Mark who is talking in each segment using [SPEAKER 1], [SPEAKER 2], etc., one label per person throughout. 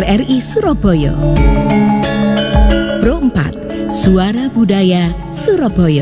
[SPEAKER 1] RRI Surabaya. Pro 4, Suara Budaya Surabaya.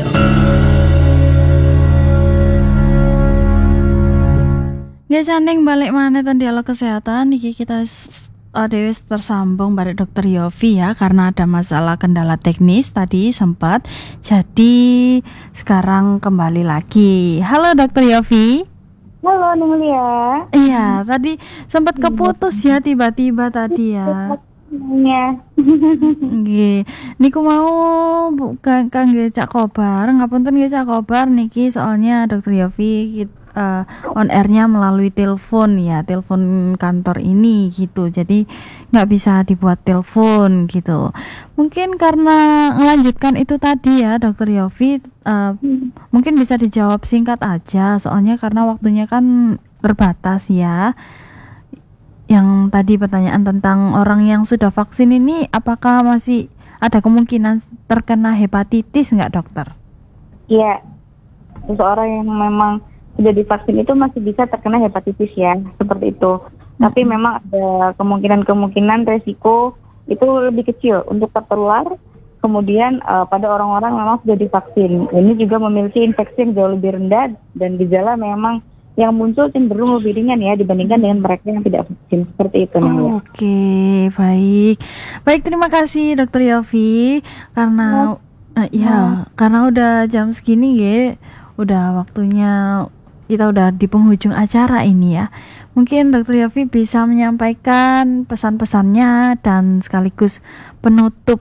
[SPEAKER 2] Nggih canding balik maneh ten dialog kesehatan iki kita Dewi tersambung bareng Dokter Yofi ya, karena ada masalah kendala teknis tadi sempat. Jadi sekarang kembali lagi. Halo Dokter Yofi.
[SPEAKER 3] Halo Nulia.
[SPEAKER 2] Iya, tadi sempat keputus ya tiba-tiba tadi ya.
[SPEAKER 3] Iya.
[SPEAKER 2] Nggih. Niku mau kangge Cak Kobar, ngapunten nggih Cak Kobar niki soalnya Dokter Yofi on airnya melalui telepon ya, telepon kantor ini gitu, jadi nggak bisa dibuat telepon gitu. Mungkin karena melanjutkan itu tadi ya Dokter Yofi, mungkin bisa dijawab singkat aja soalnya karena waktunya kan terbatas ya. Yang tadi pertanyaan tentang orang yang sudah vaksin ini, apakah masih ada kemungkinan terkena hepatitis nggak dokter?
[SPEAKER 3] Iya, seseorang yang memang sudah divaksin itu masih bisa terkena hepatitis ya, seperti itu. Tapi memang ada kemungkinan resiko itu lebih kecil untuk tertular. Kemudian pada orang-orang memang sudah divaksin, ini juga memiliki infeksi yang jauh lebih rendah dan gejala memang yang muncul cenderung lebih ringan ya dibandingkan dengan mereka yang tidak vaksin, seperti itu.
[SPEAKER 2] Oke, baik terima kasih Dokter Yofi karena karena udah jam segini ya, udah waktunya. Kita udah di penghujung acara ini ya. Mungkin Dokter Yofi bisa menyampaikan pesan-pesannya dan sekaligus penutup.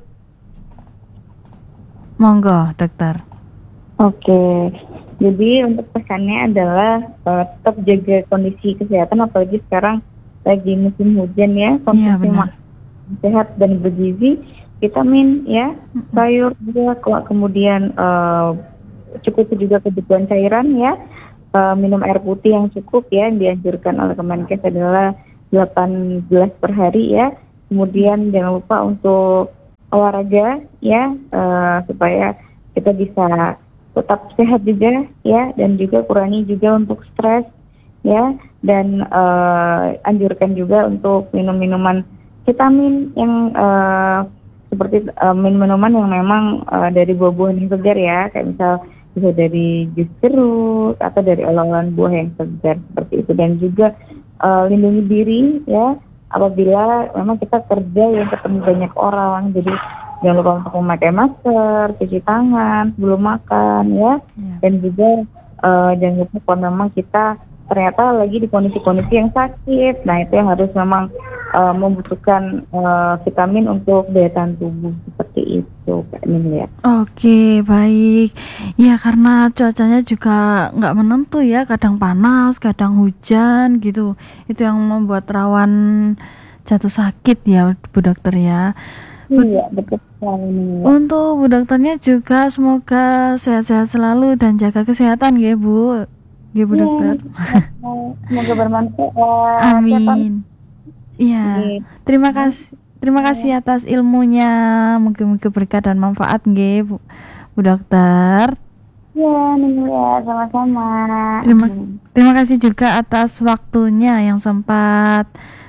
[SPEAKER 2] Monggo, Dokter.
[SPEAKER 3] Oke. Jadi untuk pesannya adalah tetap jaga kondisi kesehatan, apalagi sekarang lagi musim hujan ya. Konsumsi sehat dan bergizi, vitamin ya, sayur juga, kemudian cukup juga kebutuhan cairan ya. Minum air putih yang cukup ya, yang dianjurkan oleh Kemenkes adalah 8 gelas per hari ya. Kemudian jangan lupa untuk olahraga ya, supaya kita bisa tetap sehat juga ya, dan juga kurangi juga untuk stres ya, dan anjurkan juga untuk minum minuman vitamin yang seperti minuman yang memang dari buah-buahan yang segar ya, kayak misal bisa dari jus jeruk atau dari olahan buah yang segar seperti itu. Dan juga lindungi diri ya, apabila memang kita kerja yang ketemu banyak orang, jadi jangan lupa untuk memakai masker, cuci tangan sebelum makan ya. Dan juga jangan lupa kalau memang kita ternyata lagi di kondisi-kondisi yang sakit, nah itu yang harus memang membutuhkan vitamin untuk daya tahan tubuh, seperti itu Kak Nin ya.
[SPEAKER 2] Oke, baik. Ya karena cuacanya juga nggak menentu ya, kadang panas, kadang hujan gitu. Itu yang membuat rawan jatuh sakit ya Bu Dokter ya.
[SPEAKER 3] Iya, betul sekali.
[SPEAKER 2] Untuk Bu Dokternya juga semoga sehat-sehat selalu dan jaga kesehatan ya Bu. Ya Bu Dokter.
[SPEAKER 3] Semoga bermanfaat.
[SPEAKER 2] Amin. Iya. Terima kasih atas ilmunya. Mungkin berkah dan manfaat nggih Bu Dokter.
[SPEAKER 3] Ya, sama-sama.
[SPEAKER 2] Terima kasih juga atas waktunya yang sempat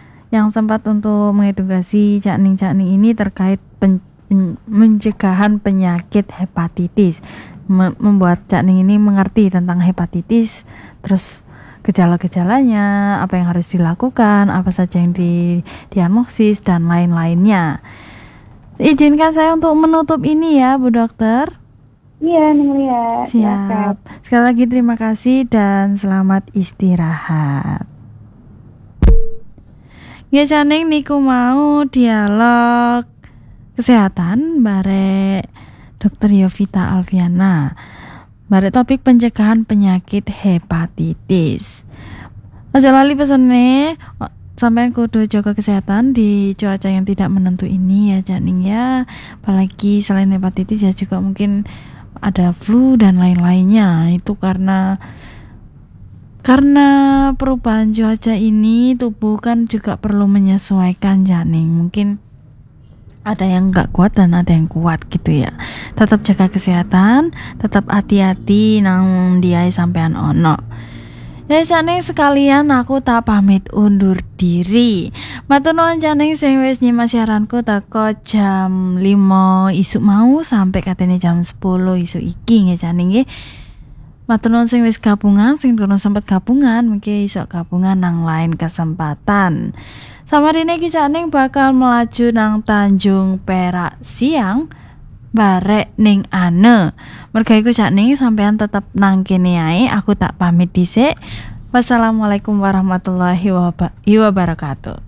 [SPEAKER 2] untuk mengedukasi Cak Ning ini terkait pencegahan penyakit hepatitis. Membuat Cak Ning ini mengerti tentang hepatitis, terus gejala-gejalanya, apa yang harus dilakukan, apa saja yang didiagnosis dan lain-lainnya. Izinkan saya untuk menutup ini ya Bu Dokter.
[SPEAKER 3] Iya, Nulia.
[SPEAKER 2] Siap. Sekali lagi terima kasih dan selamat istirahat. Ya Caning niku mau dialog kesehatan bare Dokter Yovita Alfiana. Bare topik pencegahan penyakit hepatitis. Aja lali pesene, sampean kudu jaga kesehatan di cuaca yang tidak menentu ini ya Caning ya. Apalagi selain hepatitis ya juga mungkin ada flu dan lain-lainnya. Itu karena perubahan cuaca ini tubuh kan juga perlu menyesuaikan Caning. Mungkin ada yang nggak kuat dan ada yang kuat gitu ya. Tetap jaga kesehatan, tetap hati-hati nang diai sampean ono. Ya Caning sekalian aku tak pamit undur diri. Matur nuwun Caning sing wis nyimak siaranku teko jam 5 isuk mau sampai katene jam 10 isuk iki nggih Caning nggih. Matur nuwun sing wis gabungan, sing durung sempet gabungan, mungkin iso gabungan nang lain kesempatan. Samarine iki Caning bakal melaju nang Tanjung Perak siang barek ning Ane. Merga iku Caning sampean tetep nang kene ae, aku tak pamit dhisik. Wassalamualaikum warahmatullahi wabarakatuh.